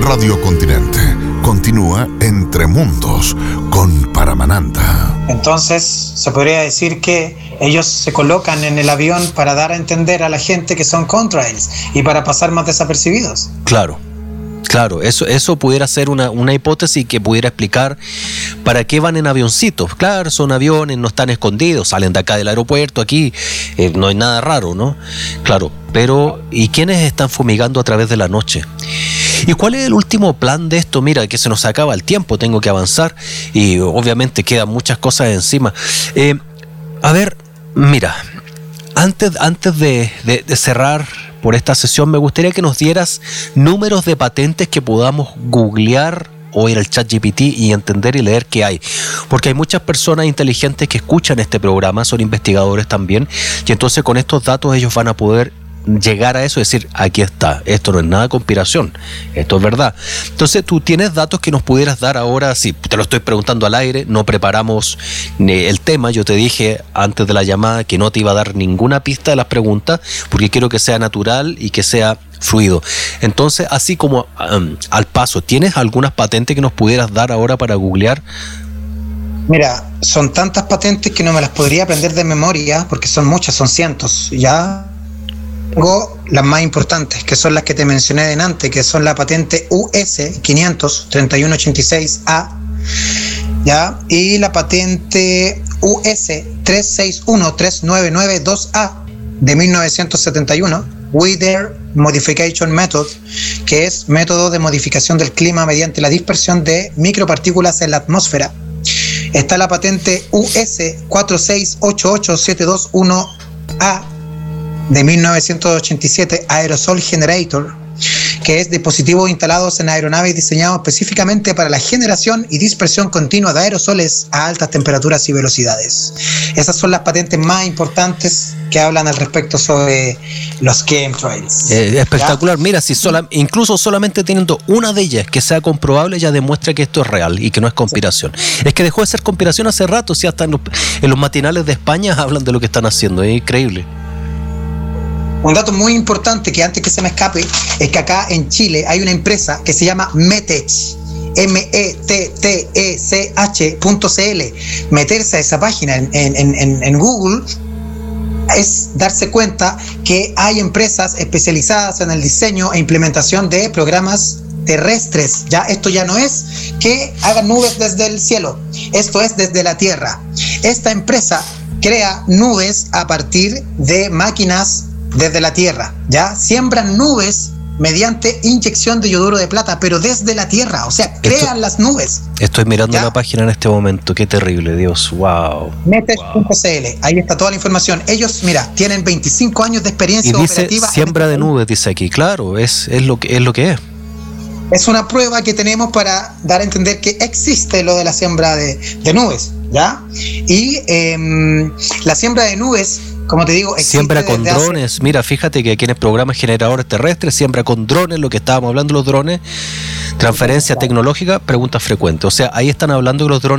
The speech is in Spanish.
Radio Continente continúa Entre Mundos con Paramananda. Entonces, se podría decir que ellos se colocan en el avión para dar a entender a la gente que son contrails y para pasar más desapercibidos. Claro, eso pudiera ser una hipótesis que pudiera explicar para qué van en avioncitos. Claro, son aviones, no están escondidos, salen de acá del aeropuerto, aquí no hay nada raro, ¿no? Claro, pero ¿y quiénes están fumigando a través de la noche? ¿Y cuál es el último plan de esto? Mira, que se nos acaba el tiempo, tengo que avanzar y obviamente quedan muchas cosas encima. A ver, mira, antes de cerrar por esta sesión, me gustaría que nos dieras números de patentes que podamos googlear o ir al ChatGPT y entender y leer qué hay. Porque hay muchas personas inteligentes que escuchan este programa, son investigadores también, y entonces con estos datos ellos van a poder llegar a eso y decir, aquí está, esto no es nada de conspiración, esto es verdad. Entonces tú tienes datos que nos pudieras dar ahora, sí, te lo estoy preguntando al aire, no preparamos el tema, yo te dije antes de la llamada que no te iba a dar ninguna pista de las preguntas porque quiero que sea natural y que sea fluido. Entonces, así como al paso, ¿tienes algunas patentes que nos pudieras dar ahora para googlear? Mira, son tantas patentes que no me las podría aprender de memoria porque son muchas, son cientos, ¿ya? Tengo las más importantes, que son las que te mencioné delante, que son la patente US 500-3186A, ¿ya? Y la patente US 361-3992A de 1971, Weather Modification Method, que es método de modificación del clima mediante la dispersión de micropartículas en la atmósfera. Está la patente US 4688721A de 1987, Aerosol Generator, que es dispositivos instalados en aeronaves diseñados específicamente para la generación y dispersión continua de aerosoles a altas temperaturas y velocidades. Esas son las patentes más importantes que hablan al respecto sobre los chemtrails. Espectacular. ¿Ya? Mira, si incluso solamente teniendo una de ellas que sea comprobable ya demuestra que esto es real y que no es conspiración. Sí. Es que dejó de ser conspiración hace rato, si hasta en los matinales de España hablan de lo que están haciendo, es increíble. Un dato muy importante que antes que se me escape es que acá en Chile hay una empresa que se llama Mettech, mettech.cl. Meterse a esa página en Google es darse cuenta que hay empresas especializadas en el diseño e implementación de programas terrestres. Ya esto ya no es que hagan nubes desde el cielo, esto es desde la tierra. Esta empresa crea nubes a partir de máquinas desde la tierra, ya siembran nubes mediante inyección de yoduro de plata, pero desde la tierra, o sea, crean las nubes. Estoy mirando la página en este momento, qué terrible, Dios, wow. Mettech.cl, ahí está toda la información. Ellos, mira, tienen 25 años de experiencia y dice operativa. Siembra de nubes, dice aquí, claro, es lo que es. Es una prueba que tenemos para dar a entender que existe lo de la siembra de nubes, ¿ya? Y la siembra de nubes, como te digo, siembra con drones. Mira, fíjate que aquí en el programa Generadores Terrestres, siembra con drones, lo que estábamos hablando de los drones, transferencia tecnológica, preguntas frecuentes. O sea, ahí están hablando de los drones